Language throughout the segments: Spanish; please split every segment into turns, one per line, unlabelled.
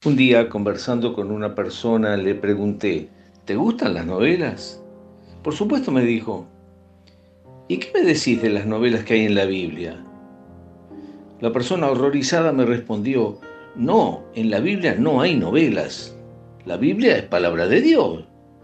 Un día, conversando con una persona, le pregunté, ¿te gustan las novelas? Por supuesto, me dijo. ¿Y qué me decís de las novelas que hay en la Biblia? La persona horrorizada me respondió, no, en la Biblia no hay novelas. La Biblia es palabra de Dios.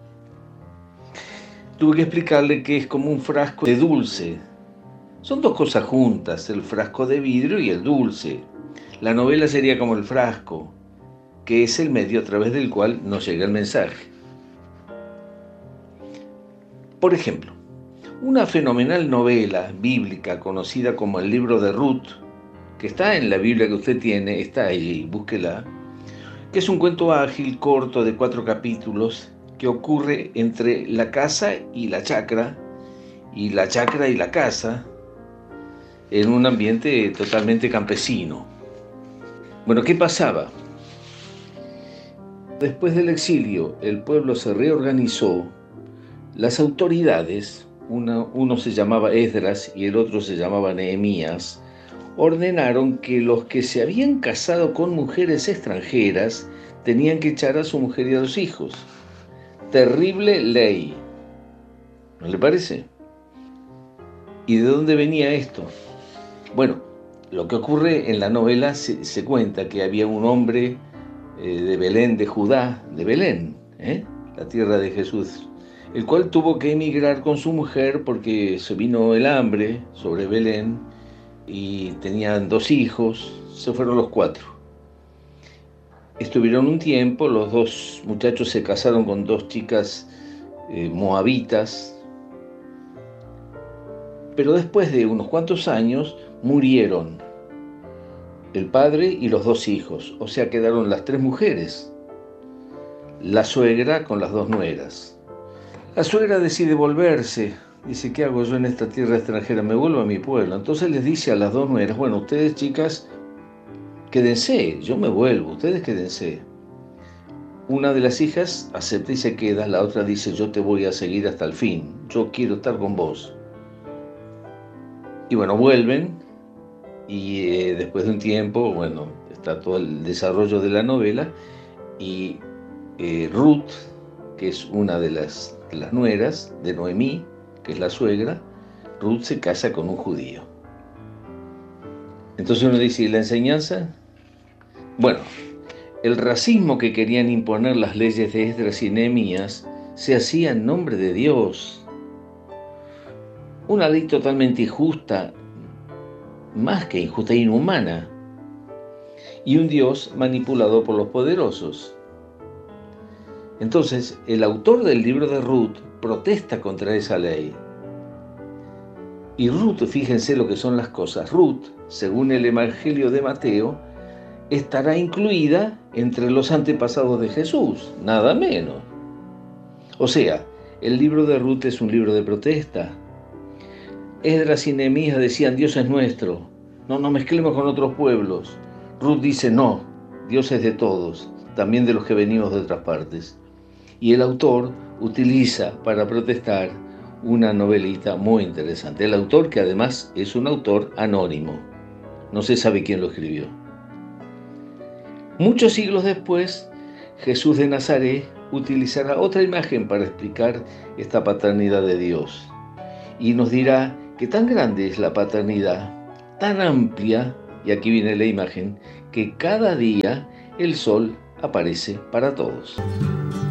Tuve que explicarle que es como un frasco de dulce. Son dos cosas juntas, el frasco de vidrio y el dulce. La novela sería como el frasco, que es el medio a través del cual nos llega el mensaje. Por ejemplo, una fenomenal novela bíblica conocida como el libro de Ruth, que está en la Biblia que usted tiene, está ahí, búsquela, que es un cuento ágil, corto, de 4 capítulos, que ocurre entre la casa y la chacra y la casa, en un ambiente totalmente campesino. Bueno, ¿qué pasaba? Después del exilio, el pueblo se reorganizó. Las autoridades, uno se llamaba Esdras y el otro se llamaba Nehemías, ordenaron que los que se habían casado con mujeres extranjeras tenían que echar a su mujer y a los hijos. Terrible ley, ¿no le parece? ¿Y de dónde venía esto? Bueno, lo que ocurre en la novela se cuenta que había un hombre de Belén, de Judá, de Belén, la tierra de Jesús, el cual tuvo que emigrar con su mujer porque se vino el hambre sobre Belén y tenían 2 hijos, se fueron los 4. Estuvieron un tiempo, los 2 muchachos se casaron con 2 chicas moabitas, pero después de unos cuantos años murieron el padre y los 2 hijos, o sea, quedaron las 3 mujeres, la suegra con las 2 nueras. La suegra decide volverse, dice, ¿qué hago yo en esta tierra extranjera? Me vuelvo a mi pueblo. Entonces les dice a las 2 nueras, bueno, ustedes chicas, quédense, yo me vuelvo, ustedes quédense. Una de las hijas acepta y se queda, la otra dice, yo te voy a seguir hasta el fin, yo quiero estar con vos. Y bueno, vuelven y después de un tiempo, bueno, está todo el desarrollo de la novela y Ruth, que es una de las nueras de Noemí, que es la suegra, Ruth se casa con un judío. Entonces uno dice, ¿y la enseñanza? Bueno, el racismo que querían imponer las leyes de Esdras y Nehemías se hacía en nombre de Dios. Una ley totalmente injusta, más que injusta, inhumana. Y un Dios manipulado por los poderosos. Entonces, el autor del libro de Ruth protesta contra esa ley. Y Ruth, fíjense lo que son las cosas, Ruth, según el Evangelio de Mateo, estará incluida entre los antepasados de Jesús, nada menos. O sea, el libro de Ruth es un libro de protesta. Esdras y Nehemías decían, Dios es nuestro, no nos mezclemos con otros pueblos. Ruth dice, no, Dios es de todos, también de los que venimos de otras partes. Y el autor utiliza para protestar una novelita muy interesante. El autor, que además es un autor anónimo, no se sabe quién lo escribió. Muchos siglos después, Jesús de Nazaret utilizará otra imagen para explicar esta paternidad de Dios y nos dirá que tan grande es la paternidad, tan amplia, y aquí viene la imagen, que cada día el sol aparece para todos.